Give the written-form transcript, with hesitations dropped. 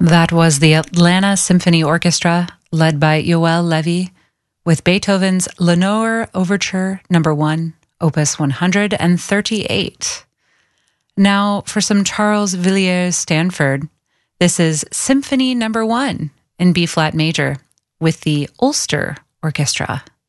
That was the Atlanta Symphony Orchestra, led by Yoel Levy, with Beethoven's Lenore Overture No. 1, Opus 138. Now for some Charles Villiers Stanford. This is Symphony No. 1 in B-flat major with the Ulster Orchestra.